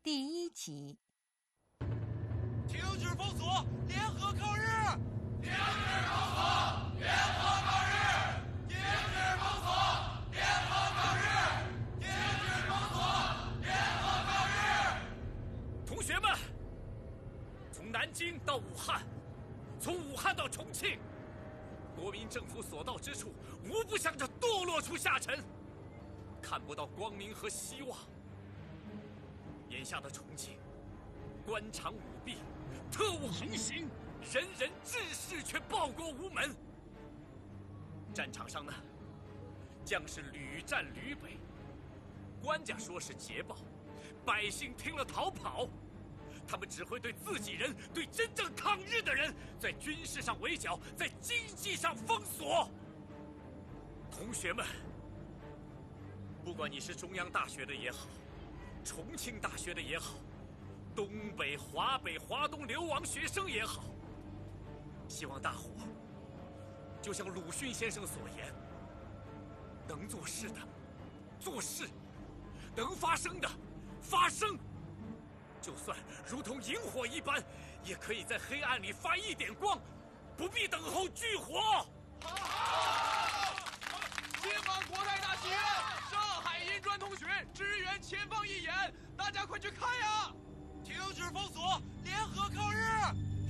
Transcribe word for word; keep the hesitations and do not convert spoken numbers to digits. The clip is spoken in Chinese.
第一集。 停止封锁，联合抗日！ 停止封锁，联合抗日！停止封锁，联合抗日！停止封锁，联合抗日！ 同学们，从南京到武汉，从武汉到重庆，国民政府所到之处，无不向着堕落处下沉，看不到光明和希望。眼下的重庆，官场舞弊，特务横行，人人志士却报国无门。战场上呢，将士屡战屡北，官家说是捷报，百姓听了逃跑。他们只会对自己人、对真正抗日的人，在军事上围剿，在经济上封锁。同学们，不管你是中央大学的也好，重庆大学的也好，东北、华北、华东流亡学生也好，希望大伙就像鲁迅先生所言，能做事的做事，能发声的发声。就算如同萤火一般，也可以在黑暗里发一点光，不必等候炬火。 解放国泰大戏院，上海银专同学支援前方义演，大家快去看呀！停止封锁，联合抗日！